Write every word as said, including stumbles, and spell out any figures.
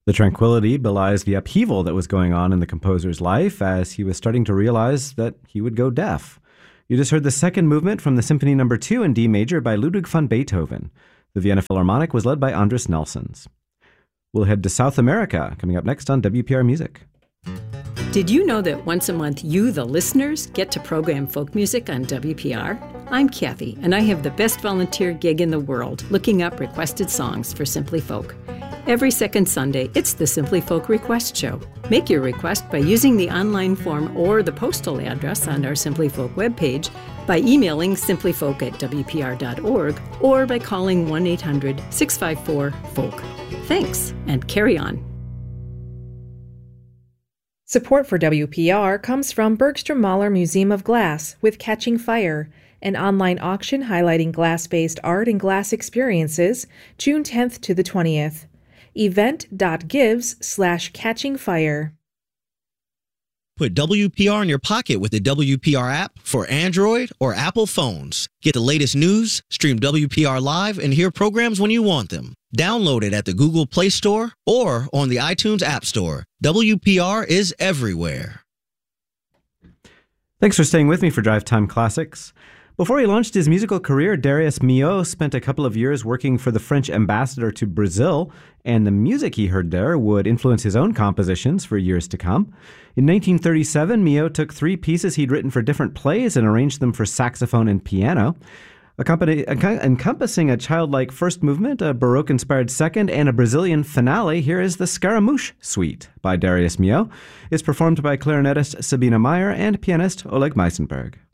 The tranquility belies the upheaval that was going on in the composer's life as he was starting to realize that he would go deaf. You just heard the second movement from the Symphony Number two in D major by Ludwig van Beethoven. The Vienna Philharmonic was led by Andres Nelsons. We'll head to South America, coming up next on W P R Music. Did you know that once a month you, the listeners, get to program folk music on W P R? I'm Kathy, and I have the best volunteer gig in the world, looking up requested songs for Simply Folk. Every second Sunday, it's the Simply Folk Request Show. Make your request by using the online form or the postal address on our Simply Folk webpage, by emailing simplyfolk at w p r dot org, or by calling one eight hundred six five four folk. Thanks, and carry on. Support for W P R comes from Bergstrom Mahler Museum of Glass with Catching Fire, an online auction highlighting glass-based art and glass experiences, June tenth to the twentieth. event.gives slash catching fire. Put W P R in your pocket with the W P R app for Android or Apple phones. Get the latest news, stream W P R live, and hear programs when you want them. Download it at the Google Play Store or on the iTunes App Store. W P R is everywhere. Thanks for staying with me for Drive Time Classics. Before he launched his musical career, Darius Milhaud spent a couple of years working for the French ambassador to Brazil, and the music he heard there would influence his own compositions for years to come. In nineteen thirty-seven, Milhaud took three pieces he'd written for different plays and arranged them for saxophone and piano. Accompany, encompassing a childlike first movement, a Baroque-inspired second, and a Brazilian finale, here is the Scaramouche Suite by Darius Milhaud. It's performed by clarinetist Sabina Meyer and pianist Oleg Meisenberg.